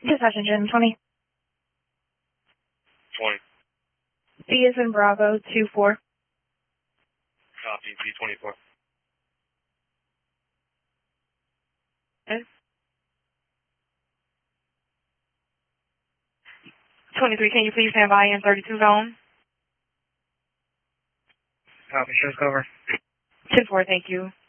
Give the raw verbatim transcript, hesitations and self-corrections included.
Dispatch engine twenty. twenty. B is in Bravo, two four. Copy, B twenty-four. Okay. twenty-three, can you please stand by in thirty-two zone? Copy, show's cover. ten four, thank you.